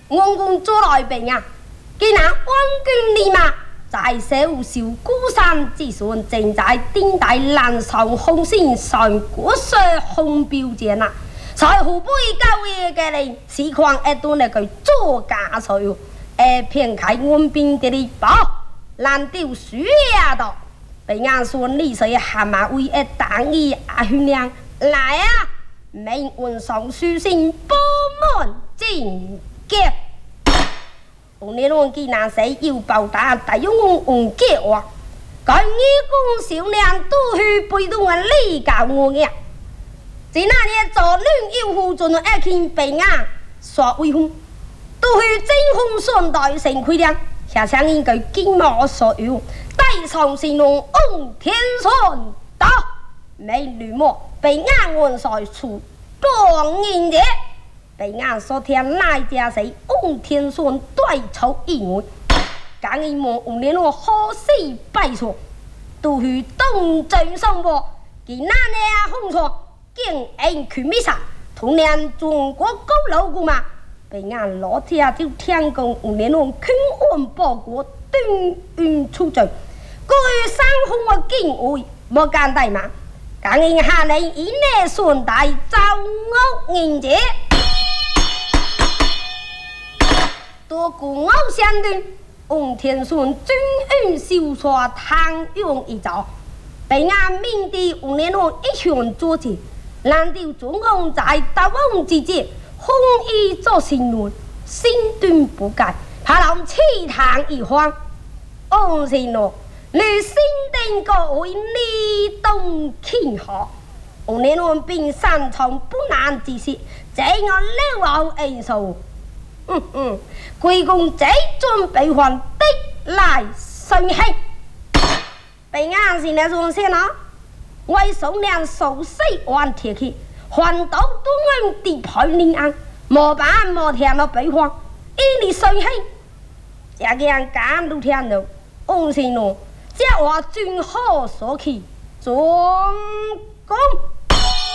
我公做来病啊，既然万军立马在手受孤山之孙，正在顶戴蓝上红线上国色红标间啊，才湖北高爷嘅人实况一段那句做假手哟，偏开我兵的里包，难丢输呀的，被俺说你是蛤蟆为当义阿训练来啊，命运上书信布满进阶。我呢拢既然是要报答，但用我计划，该义工小娘都去背动我理教我嘅。在那里做女要护准爱看病啊，耍威风，都去真空顺带成亏量，下场应该金毛所有，带上神龙翁天顺到，美女莫被俺问晒出状元节。被俺所听那家是翁天顺对丑意外，讲一幕5年我好事拜错，都去东镇上坡，给那里红错，竟然去没啥，同年中国高楼姑嘛，被俺老天就天公5年我ขึ้นอ้วน报国登运出征，各位山洪的敬畏莫干大嘛，讲一下你以内顺带招我迎接。多古偶相对，翁天顺军运秀刷唐用一招，被俺明帝5年后一拳捉起，难道中共在大王之间弘毅做新论，心端不改，怕让气堂一慌。翁先生，你心定各位立冬庆贺，5年后并擅长不难之事，这我六后恩仇。贵公这准备还的来生气，被俺是那种些呢？为送两手势完铁器，还到东岸地盘临安，莫办莫听了北方，一你生气，这个人敢都听到，翁先生，这话真好说起，总公。